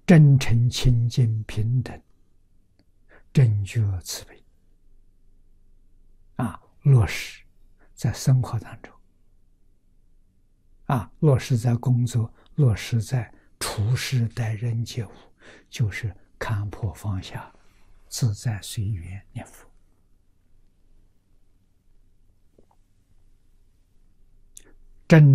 真诚、清净、平等、正觉、慈悲落实在生活当中落实在工作，落实在处事待人接物，就是看破放下，自在随缘念佛。